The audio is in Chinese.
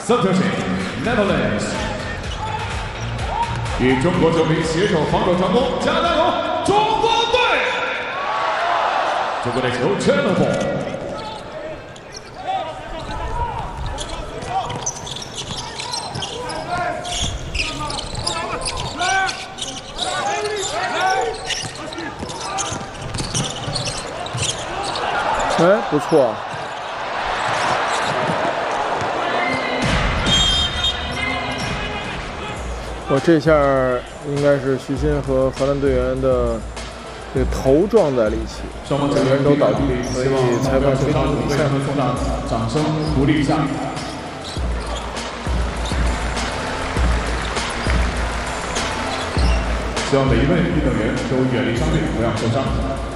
Substitution Netherlands。与中国球迷携手防守成功，加油，中国队！中国队球 Channel Ball。 哎，不错。我这下应该是徐新和荷兰队员的这个头撞在了一起， 双方两个人都倒地，所以裁判非常理为他们送上掌声鼓励一下。希望每一位运动员都远离伤病，不要受伤。